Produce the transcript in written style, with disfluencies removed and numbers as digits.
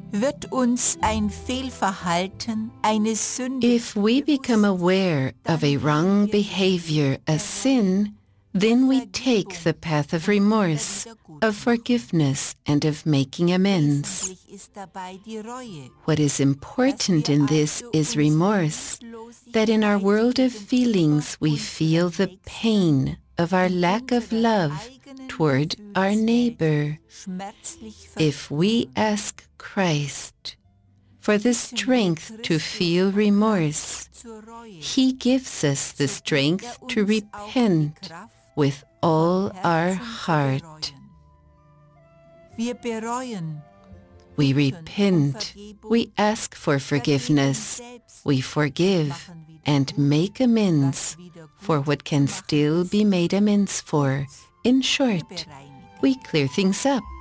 wird uns ein Fehlverhalten, eine Sünde, If we become aware of a wrong behavior, a sin, then we take the path of remorse, of forgiveness, and of making amends. wesentlich ist dabei die Reue, What is important in this is remorse, that in our world of feelings we feel the pain of our lack of love toward our neighbor. schmerzlich If we ask Christ for the strength to feel remorse, zur Reue, He gives us the strength to repent with all our heart. Wir bereuen, We repent, we ask for forgiveness, we forgive and make amends for what can still be made amends for. In short, we clear things up.